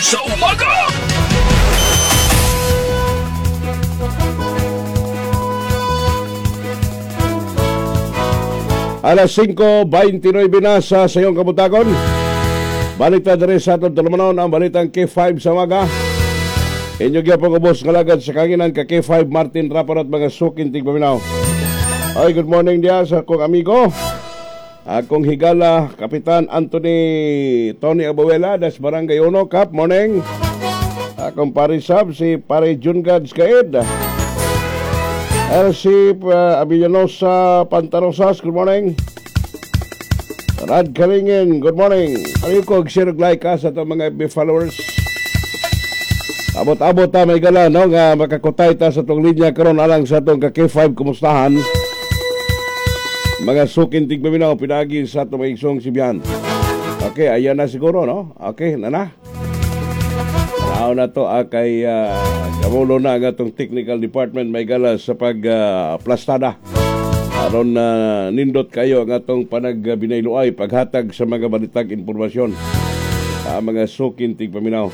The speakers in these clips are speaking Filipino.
Sa umaga! Alas 5:29 na sa sayong kabutagon. Balik ta diri sa atong tulumanon ang balitang K5 sa umaga. Inyo gyapon ubos ngalagad sa kanginan ka K5 Martin Rapor at mga sukin tigpaminaw. Ay, good morning dia sa akong amigo. Akong higala, Kapitan Anthony Tony Abuela, das Barangay Uno, Kap, morning. Akong parisab, si Pare Jungads Kaid. LC Abillanosa Pantarosas, good morning. Rad Kalingin, good morning. Ano ko, sirglay ka sa itong mga FB followers. Abot-abot ta may gala, no? Nga makakutay ta sa itong linya karon alang sa itong ka-K5, kumustahan? Mga sukin tigmaminaw, pinagi sa itong may isong sibihan. Okay, ayan na siguro, no? Okay, nana. Naaw na to, kay kamulo na ang atong technical department may gala sa plastada. Aron nindot kayo ang atong panagbinayloay paghatag sa mga balitag informasyon sa mga sukin tigpaminaw.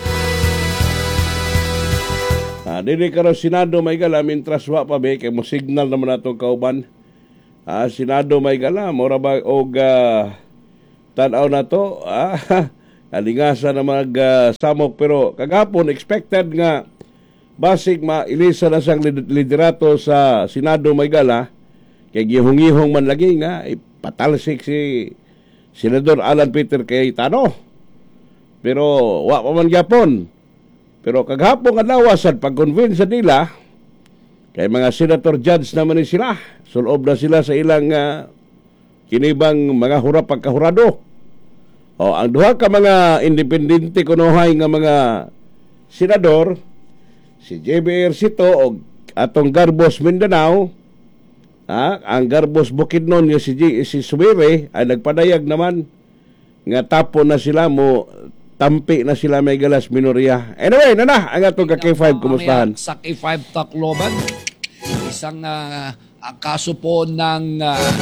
Dili karon Senado may gala mintras wa pa be kay mo signal naman atong kauban. Senado may gala mora ba og tan-aw na to. Alingasa na samok pero kagapon expected nga basig mailisa na siyang liderato sa Senado may gala. Kaya gihong-gihong man lagi nga, patalsik si Senador Alan Peter Cayetano. Pero, wa pa man gyapon. Pero kaghapon nga lawasan, pag-convince nila, kay mga senator judge naman ni sila. Sulob na sila sa ilang kinibang mga pagkahurado. Ang duha ka mga independente kunuhay nga mga senador, si JB Ercito o atong Garbos Mindanao, ang Garbos Bukidnon yung si Suwire ay nagpadayag naman nga tapo na sila mo tampi na sila may galas minorya. Anyway, nana, ang atong ka-K5 kumustahan? Sa K5 Tacloban, isang kaso po ng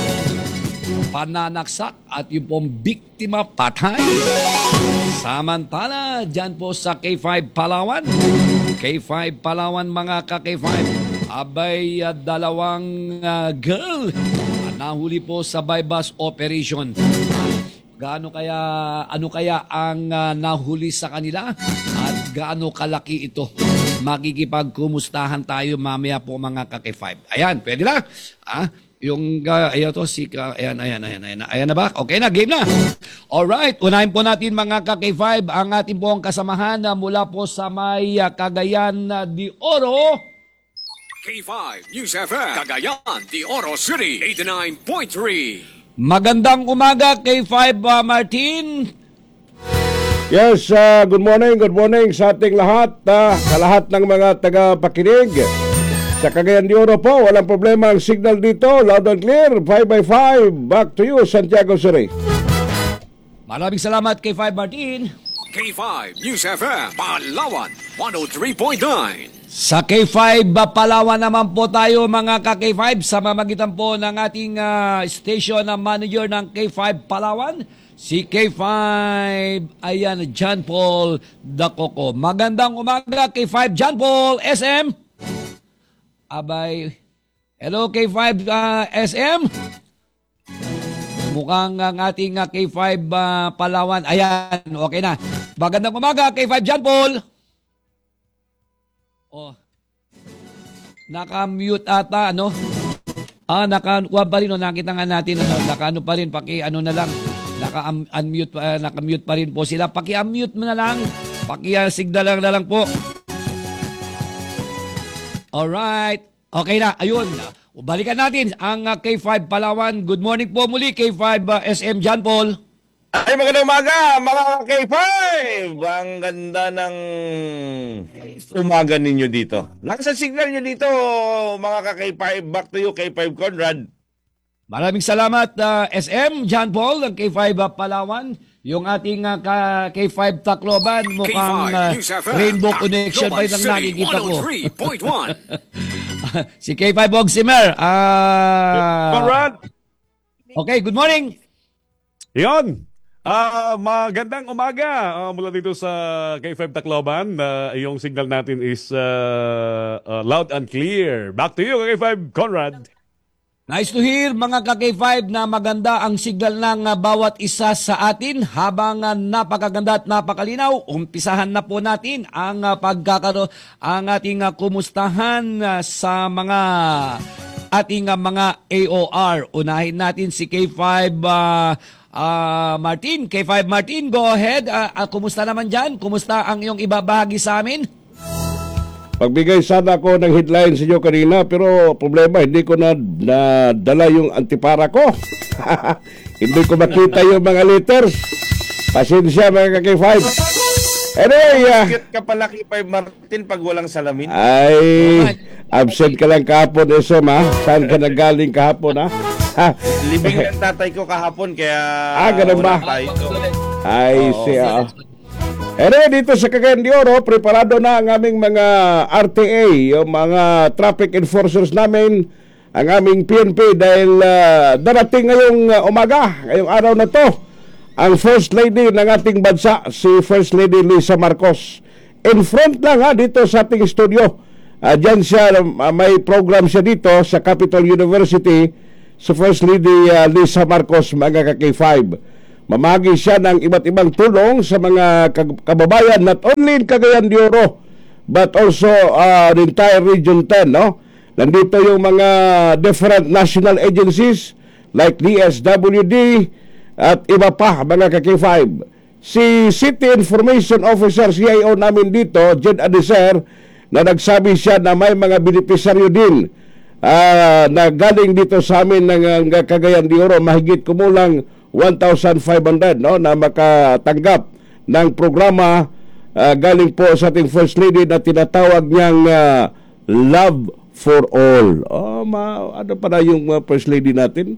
pananaksak at yung pong biktima patay. Samantala, dyan po sa K5 Palawan, K5 Palawan mga ka-K5, abay dalawang girl nahuli po sa bypass operation. Ano kaya ang nahuli sa kanila at gaano kalaki ito? Makikipagkumustahan tayo mamaya po mga ka-K5. Ayan, pwede na? Ayan to, ayan na ba? Okay na, game na. Alright, unahin po natin mga ka-K5 ang ating pong kasamahan mula po sa may Cagayan de Oro. K5 News FM, Cagayan de Oro City, 89.3. Magandang umaga, K5 Martin. Yes, good morning sa ating lahat, sa lahat ng mga taga-pakinig. Sa Cagayan de Oro po, walang problema ang signal dito, loud and clear, 5x5. Back to you, Santiago City. Maraming salamat, K5 Martin. K5 News FM, Palawan, 103.9. Sa K5 Palawan naman po tayo mga ka-K5 sa mamagitan po ng ating station manager ng K5 Palawan, si K5, ayan, John Paul Dacoco. Magandang umaga, K5 John Paul, SM. Abay, hello K5 SM. Mukhang ang ating K5 Palawan, ayan, okay na. Magandang umaga, K5 John Paul. Naka-mute ata, ano? Naka-kuha pa rin, nakita nga natin, naka-ano pa rin, na lang, naka-mute pa rin po sila. Paki-unmute mo na lang, paki-signal na lang po. Alright, okay na, ayun. Balikan natin ang K5 Palawan. Good morning po muli, K5 SM John Paul. Ay, magandang umaga, mga K5! Ang ganda ng umaga ninyo dito. Nasa signal nyo dito, mga K5. Back to you, K5 Conrad. Maraming salamat, SM John Paul, ng K5 Palawan. Yung ating K5 Tacloban, mukhang rainbow connection pa rin ang nakikita ko. Si K5 Bogsimer. Conrad! Okay, good morning. Yon. Magandang umaga mula dito sa K5 Tacloban. Yung signal natin is loud and clear. Back to you, K5 Conrad. Nice to hear mga ka-K5 na maganda ang signal ng bawat isa sa atin. Habang napakaganda at napakalinaw, umpisahan na po natin ang ang ating kumustahan sa mga ating mga AOR. Unahin natin si K5 Martin. K5 Martin, go ahead. Kumusta naman dyan? Kumusta ang iyong ibabahagi sa amin? Pagbigay sana ako ng headline sa inyo kanina, pero problema, hindi ko na dala yung antipara ko. Hindi ko makita yung mga letters. Pasensya mga ka-K5. Anyway, Cute ka pala kay Martin pag walang salamin. ay absent ka lang kahapon, SM, ha? Saan ka nagaling kahapon, ha? Libing ng tatay ko kahapon kaya ganun ba? walang tayo. Ay, siya. Dito sa Cagayan de Oro, preparado na ang aming mga RTA, yung mga traffic enforcers namin, ang aming PNP dahil darating ngayong umaga, ngayong araw na to, ang First Lady ng ating bansa, si First Lady Lisa Marcos. In front lang dito sa ating studio. Diyan siya, may program siya dito sa Capital University, si First Lady Lisa Marcos, mga ka-K5. Mamagi siya ng iba't ibang tulong sa mga kababayan, not only in Cagayan de Oro, but also the entire Region 10, no? Nandito yung mga different national agencies like DSWD at iba pa, mga ka-K5. Si City Information Officer, CIO namin dito, Jed Adeser, na nagsabi siya na may mga benepisaryo din na galing dito sa amin ng Cagayan de Oro, mahigit kumulang 1,500, no, na makatanggap ng programa galing po sa ating First Lady na tinatawag niyang Love for All. Ano pa na yung First Lady natin?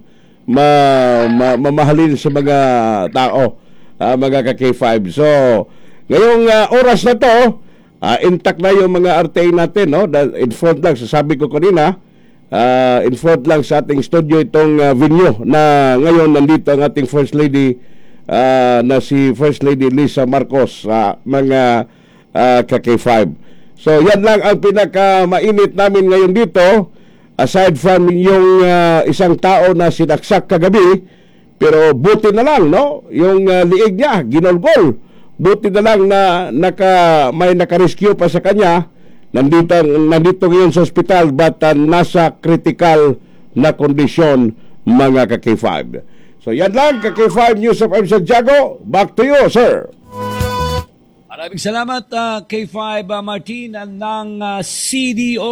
Mamahalin sa mga tao, mga ka-K5. So, ngayong oras na to, intact na yung mga RTA natin, no? In front lang, sasabi ko kanina, in front lang sa ating studio itong venue na ngayon nandito ang ating First Lady na si First Lady Lisa Marcos, mga ka-K5. So yan lang ang pinaka-mainit namin ngayon dito, aside from yung isang tao na sinaksak kagabi, pero buti na lang, no, yung liig niya ginolgol, buti na lang na may naka-rescue pa sa kanya. Nandito ngayon sa ospital, but nasa critical na kondisyon, mga ka-K5. So yan lang, ka-K5 News of M. Santiago. Back to you, sir. Maraming salamat, K5 Martin ng CDO.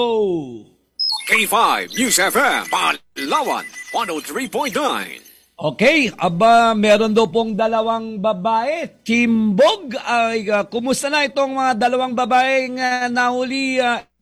K5 News FM, Palawan, 103.9. Okay, meron daw pong dalawang babae. Timbog, kumusta na itong mga dalawang babaeng nahuli,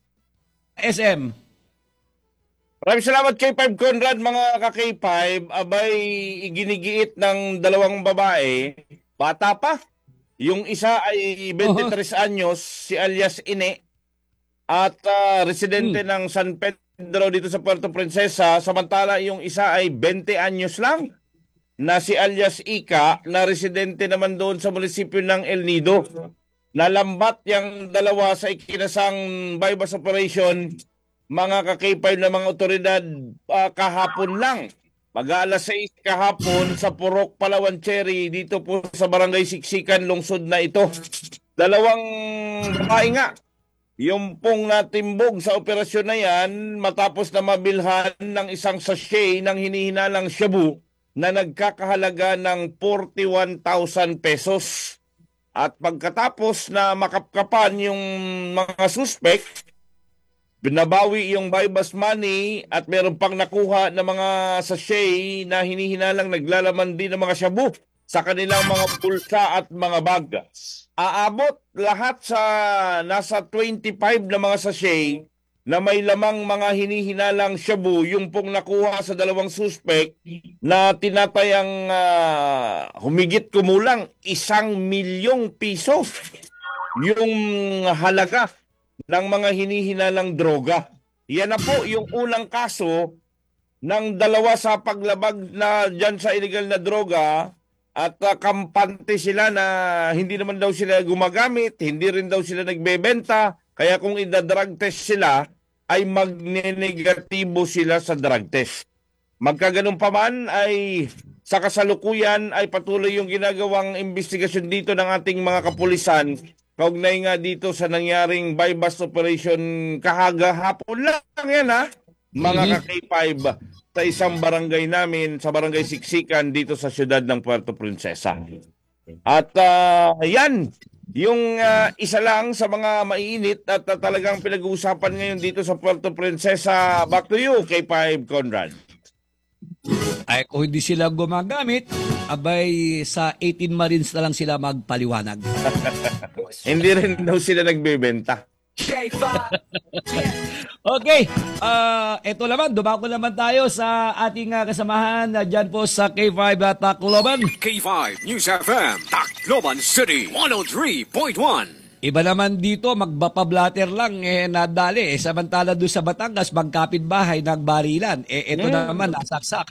SM? Maraming salamat K5 Conrad, mga ka-K5. Abay, iginigiit ng dalawang babae. Bata pa. Yung isa ay 23 anyos, si alias Ine. At residente ng San Pedro dito sa Puerto Princesa. Samantala, yung isa ay 20 anyos lang, na si alias Ika, na residente naman doon sa munisipyo ng El Nido. Nalambat yung dalawa sa ikinasang bypass operation, mga ka-K5 na mga otoridad, kahapon lang. Mag-aalas 6 kahapon sa Purok, Palawan, Cherry, dito po sa Barangay Siksikan, lungsod na ito. Dalawang babae nga yung pong natimbog sa operasyon na yan matapos na mabilhan ng isang sachet ng hinihinalang shabu na nagkakahalaga ng 41,000 pesos. At pagkatapos na makapkapan yung mga suspect, binabawi yung bypass money at meron pang nakuha na mga sachet na hinihinalang naglalaman din ng mga shabu sa kanilang mga pulsa at mga bag. Aabot lahat sa nasa 25 na mga sachet na may lamang mga hinihinalang shabu, yung pong nakuha sa dalawang suspect na tinatayang humigit kumulang 1,000,000 piso yung halaga ng mga hinihinalang droga. Yan na po yung unang kaso ng dalawa sa paglabag na dyan sa illegal na droga at kampante sila na hindi naman daw sila gumagamit, hindi rin daw sila nagbebenta, kaya kung ida-drug test sila, ay magnenegatibo sila sa drug test. Magkaganon pa man ay sa kasalukuyan ay patuloy yung ginagawang investigasyon dito ng ating mga kapulisan kaugnay nga dito sa nangyaring bypass operation kahagahapon lang yan mga ka-K5 sa isang barangay namin, sa barangay Siksikan dito sa siyudad ng Puerto Princesa. At yan, yung isa lang sa mga maiinit at talagang pinag-uusapan ngayon dito sa Puerto Princesa. Back to you, K5 Conrad. Ay kung hindi sila gumagamit, abay sa 18 Marines na lang sila magpaliwanag. Hindi rin daw sila nagbebenta. Okay, eto naman, dumako naman tayo sa ating kasamahan dyan po sa K5 Tacloban. K5 News FM, Tacloban City, 103.1. Iba naman dito, magbapablatter lang, nadali. Samantala doon sa Batangas, magkapit-bahay, nagbarilan. Ito naman, nasaksak.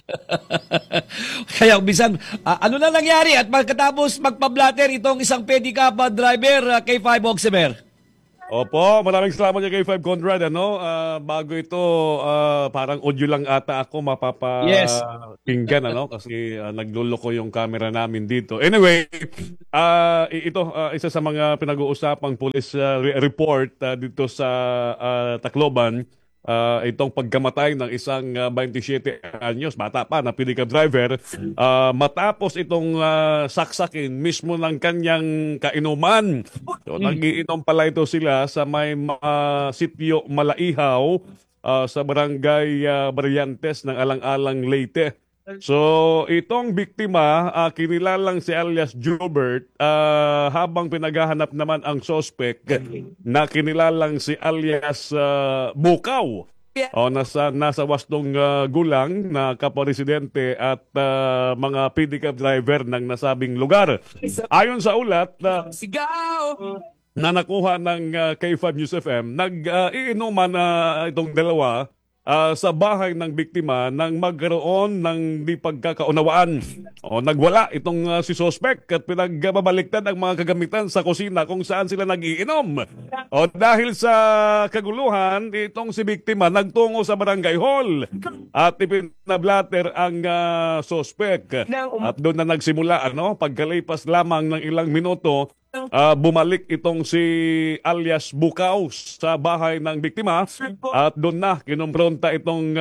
Kaya bisan, ano na nangyari? At pagkatapos magpablatter itong isang pedicab driver, K5 Oximer. Opo, maraming salamat niya kay 5 Conrad. Bago ito, parang audio lang ata ako mapapakinggan, kasi nagluloko yung camera namin dito. Anyway, ito, isa sa mga pinag-uusapang police report dito sa Tacloban. Itong pagkamatay ng isang 27 anyos, bata pa, na pedicab driver, matapos itong saksakin mismo ng kanyang kainuman. So, nagiinom pala ito sila sa may sitio Malaihaw sa barangay Barriantes ng Alang-Alang, Leyte. So, itong biktima, kinilalang si alias Jobert, habang pinaghahanap naman ang suspect na kinilalang si alias Bukaw. Nasa wastong gulang na kapwa-residente at mga pedicab driver ng nasabing lugar. Ayon sa ulat, na nakuha ng K5 News FM, nag-iinuman itong dalawa sa bahay ng biktima nang magkaroon ng di pagkakaunawaan. Nagwala itong si suspect at pinagbabaliktad ang mga kagamitan sa kusina kung saan sila nag-iinom. Dahil sa kaguluhan, itong si biktima nagtungo sa barangay hall at ipinablatter ang suspect. At doon na nagsimula, pagkalipas lamang ng ilang minuto, bumalik itong si alias Bukaw sa bahay ng biktima at doon na kinumpronta itong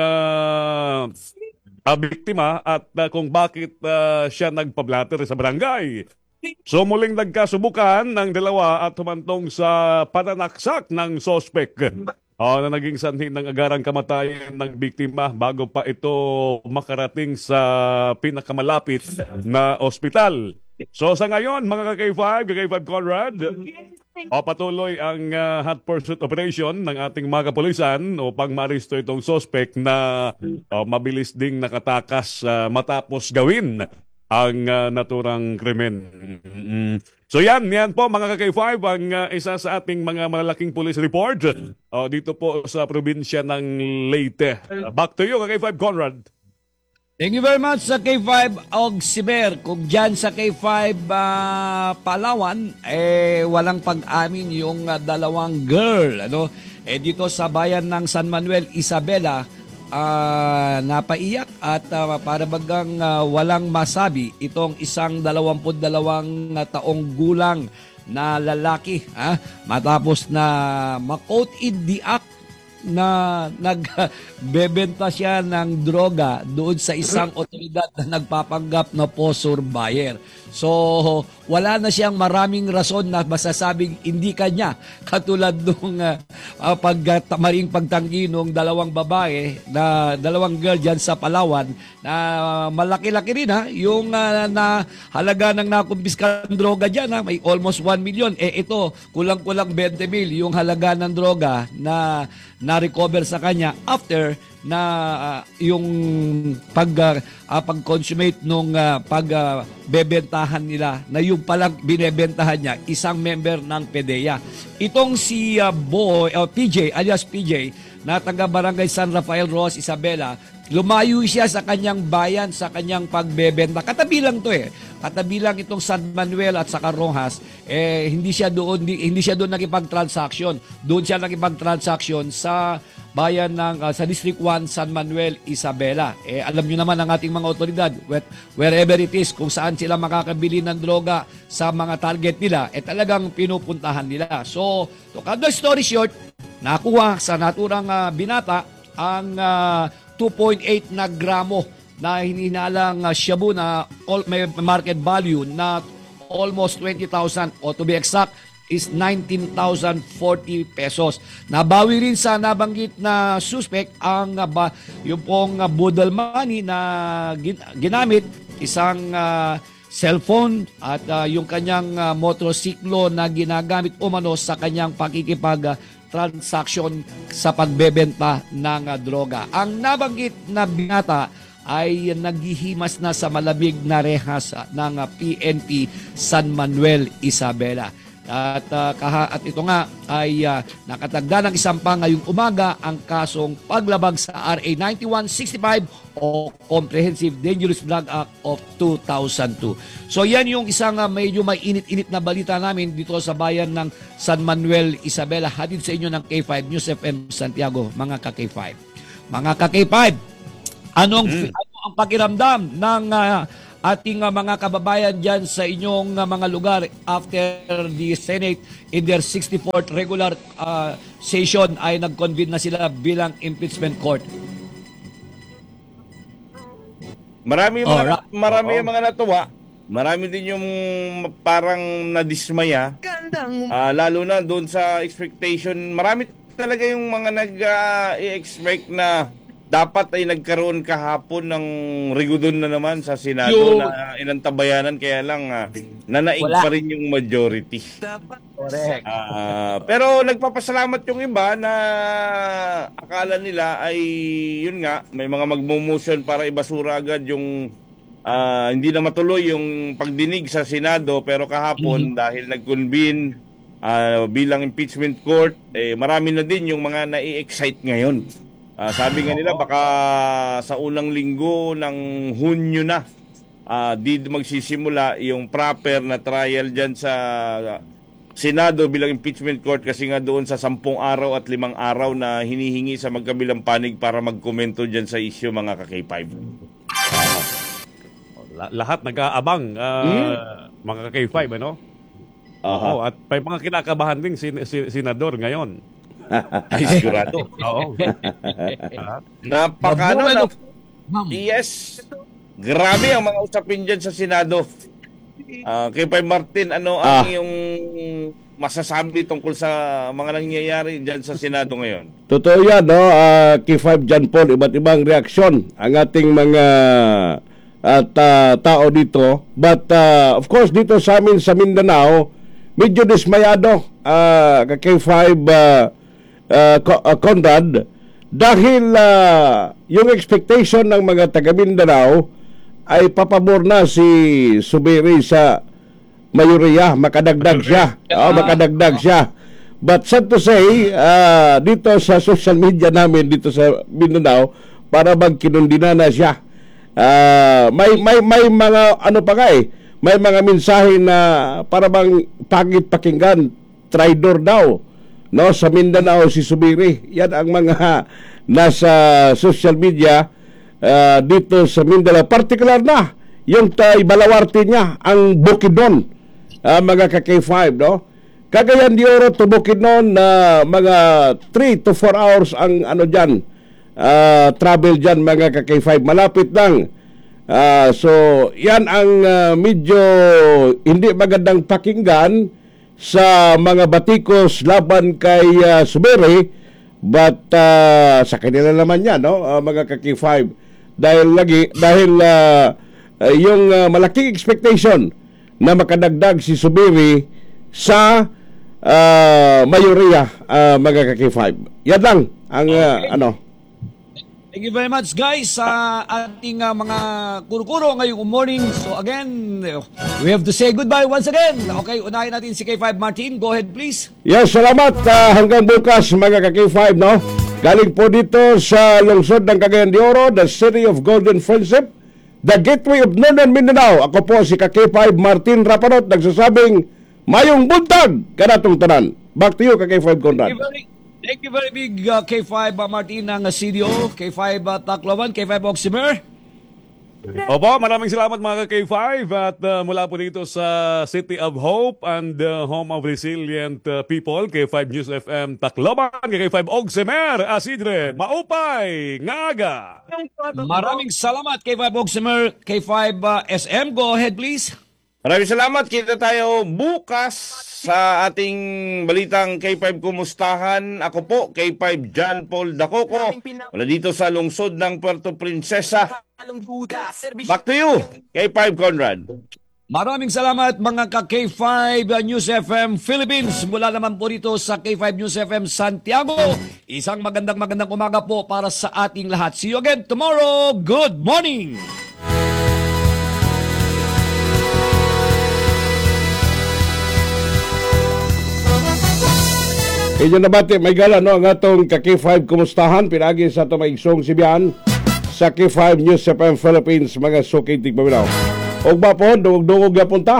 biktima at kung bakit siya nagpablatter sa barangay. So muling nagkasubukan ng dalawa at humantong sa pananaksak ng suspect na naging sanhi ng agarang kamatayan ng biktima bago pa ito makarating sa pinakamalapit na ospital. So sa ngayon, mga K5 Conrad, patuloy ang hot pursuit operation ng ating mga kapulisan upang maristo itong suspect na mabilis ding nakatakas matapos gawin ang naturang krimen. So yan po mga K5 ang isa sa ating mga malaking police report dito po sa probinsya ng Leyte. Back to you, K5 Conrad. Thank you very much sa K5 Oximer. Kung dyan sa K5 Palawan, walang pag-amin yung dalawang girl. Dito sa bayan ng San Manuel, Isabela, napaiyak at para bagang walang masabi itong isang 22 taong gulang na lalaki. Matapos na ma-caught in the act na nagbebenta siya ng droga doon sa isang otoridad na nagpapanggap na posor buyer. So, wala na siyang maraming rason na masasabing hindi kanya. Katulad nung maring pagtanggi nung dalawang babae, na dalawang girl dyan sa Palawan, na malaki-laki rin yung na halaga ng nakumpiskang droga dyan. May almost 1 million. Ito, kulang-kulang 20 mil yung halaga ng droga na na-recover sa kanya after na yung pag-consummate nung pagbebentahan nila na yung palang binebentahan niya isang member ng PDEA. Itong si PJ alias PJ na taga Barangay San Rafael Ross, Isabela, lumayo siya sa kanyang bayan sa kanyang pagbebenta. Katabi lang to katabi lang itong San Manuel at saka Rojas, hindi siya doon nakipag-transaction. Doon siya nakipag-transaction sa bayan ng sa District 1 San Manuel, Isabela. Alam niyo naman ang ating mga otoridad, wherever it is, kung saan sila makakabili ng droga sa mga target nila, talagang pinupuntahan nila. So, to cut the story short, nakuha sa naturang binata ang 2.8 na gramo na hininalang shabu na may market value na almost 20,000 o to be exact is 19,040 pesos. Nabawi rin sa nabanggit na suspect ang yung pong budol money na ginamit, isang cellphone at yung kanyang motorsiklo na ginagamit umano sa kanyang pakikipag-transaction sa pagbebenta ng droga. Ang nabanggit na binata ay naghihimas na sa malamig na rehas ng PNP San Manuel, Isabela. At ito nga ay nakatagda ng isang ngayong umaga ang kasong paglabag sa RA 9165 o Comprehensive Dangerous Drug Act of 2002. So yan yung isang medyo may init-init na balita namin dito sa bayan ng San Manuel, Isabela. Hatid sa inyo ng K5 News FM Santiago, mga ka-K5. Mga ka-K5, ano ang pakiramdam ng ating mga kababayan dyan sa inyong mga lugar after the Senate in their 64th regular session ay nag-convene na sila bilang impeachment court? Marami yung mga natuwa. Marami din yung parang nadismaya. Lalo na doon sa expectation. Marami talaga yung mga nag-i-expect na dapat ay nagkaroon kahapon ng rigudon na naman sa Senado na inantabayanan, kaya lang nanaig pa rin yung majority. Correct. Pero nagpapasalamat yung iba na akala nila ay yun nga, may mga magmo-motion para ibasura agad yung hindi na matuloy yung pagdinig sa Senado, pero kahapon dahil nag-convene bilang impeachment court, marami na din yung mga nai-excite ngayon. Sabi nga nila baka sa unang linggo ng Hunyo na di magsisimula yung proper na trial dyan sa Senado bilang impeachment court, kasi nga doon sa 10 araw at 5 araw na hinihingi sa magkabilang panig para magkomento dyan sa issue, mga ka-K5. Lahat nag-aabang, mga ka-K5, ano? Oo, at may mga kinakabahan din senador ngayon. Ay, sigurado. Oo. Yes. Grabe ang mga usapin dyan sa Senado. Kay Pai Martin, ano ang yung masasabi tungkol sa mga nangyayari dyan sa Senado ngayon? Totoo yan, no? K5 John Paul, iba't ibang reaksyon ang ating mga tao dito. But of course, dito sa amin sa Mindanao, medyo dismayado K5 Conrad, dahil yung expectation ng mga taga Mindanao ay papabor na si Zubiri sa mayoriya, makadagdag siya. Makadagdag siya. But sad to say, dito sa social media namin dito sa Mindanao, para bang kinundina na siya. May mga ano pa nga may mga mensahe na para bang pangit pakinggan, traidor daw, no, sa Mindanao si Zubiri. Yan ang mga nasa social media dito sa Mindanao. Particular na yung Balawarte niya, ang Bukidnon, mga ka-K5, no? Cagayan de Oro to Bukidnon, mga 3 to 4 hours ang ano dyan, travel dyan, mga ka-K5. Malapit lang. So, yan ang medyo hindi magandang pakinggan sa mga batikos laban kay Zubiri, but sa kanila naman yan, no, mga ka-K5, dahil yung malaking expectation na makadagdag si Zubiri sa mayoriya, mga ka-K5. Yan lang ang ano. Thank you very much, guys, sa ating mga kuro-kuro ngayong morning. So again, we have to say goodbye once again. Okay, unahin natin si K5 Martin. Go ahead, please. Yes, salamat. Hanggang bukas, mga ka-K5, no? Galing po dito sa lungsod ng Cagayan de Oro, the City of Golden Friendship, the gateway of Northern Mindanao. Ako po si K5 Martin Rapanot, nagsasabing mayong buntag kanatong tanan. Back to you, K5 Conrad. Thank you very big, K5 Martin ng CDO, K5 Tacloban, K5 Oximer. Opo, maraming salamat mga K5 at mula po dito sa City of Hope and Home of Resilient People, K5 News FM Tacloban, K5 Oximer, Asidre, Maupay, Ngaga. Maraming salamat, K5 Oximer, K5 SM. Go ahead, please. Maraming salamat. Kita tayo bukas sa ating balitang K5 Kumustahan. Ako po, K5 John Paul Dacoco. Wala dito sa lungsod ng Puerto Princesa. Back to you, K5 Conrad. Maraming salamat mga ka-K5 News FM Philippines. Mula naman po dito sa K5 News FM Santiago. Isang magandang umaga po para sa ating lahat. See you again tomorrow. Good morning! Inyo nabati, may gala no, ang atong K5 Kumustahan, pinagi sa itong maigsong sibihan sa K5 News FM Philippines, mga sukitig paminaw. Og ba po, dungog-dungog na punta.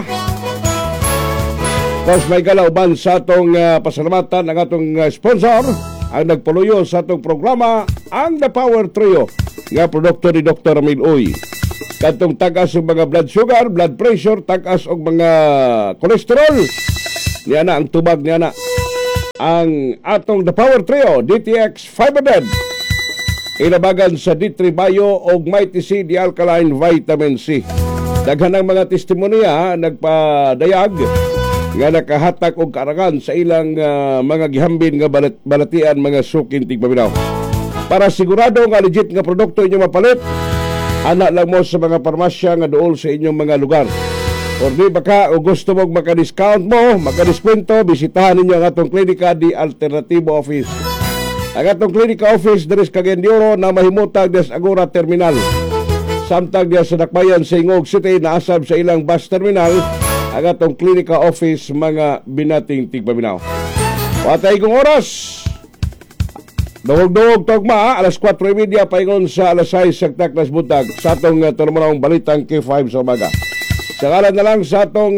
Tapos may gala uban sa atong pasalamatan ang atong sponsor, ang nagpuluyo sa atong programa, ang The Power Trio, nga produkto ni Dr. Ramil Uy. Kantong tagas og mga blood sugar, blood pressure, tagas og mga kolesterol. Niya na ang tubag niya na. Ang atong The Power Trio, DTX 500, inabagan sa D3 Bio o Mighty C D-Alkaline Vitamin C. Daghan ang mga testimonya nagpadayag nga nakahatak og karangan sa ilang mga gihambin nga balatian, mga sukin tigpaminaw. Para sigurado nga legit nga produkto inyo mapalit, ana lang mo sa mga parmasya nga duol sa inyong mga lugar. Or di baka o gusto mong maka-discount mo, maka-diskwento, bisitahan ninyo ang atong klinika di Alternativo Office. Ang atong klinika office deres Cagayan de Oro na mahimutag des Agora Terminal. Samtang diya sa Dakbayan sa Ingog City, naasab sa ilang bus terminal, ang atong klinika office, mga binating tigpaminaw. Patay kong oras. Dungog-dungog tugma, alas 4:30 paingon sa alas 6 sagtak nas buntag sa atong turmanong balitang K5 sa umaga. Sa ngalan na lang sa atong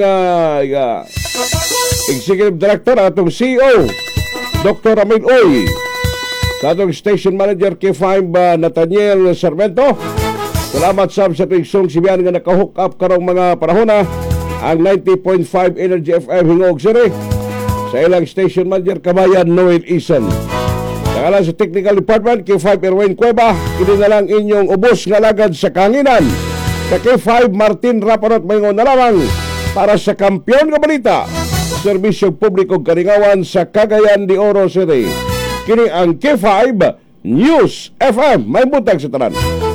Executive Director, atong CEO, Dr. Ramil Uy, sa atong Station Manager K5, Nathaniel Sarmento. Salamat sa atong isong sibihan nga naka-hook up karong mga panahona, ang 90.5 Energy FM Hingog City. Sa ilang Station Manager Kabayan, Noel Ison. Sa ngalan sa Technical Department, K5 Erwin Cueva, kini na lang inyong ubos nga lagad sa kanginan. K5 Martin Rapanot mayngon na lamang para sa Kampiyon nga Balita, Serbisyo Publiko Karingawan sa Cagayan de Oro City. Kini ang K5 News FM. May buntag sa tanan.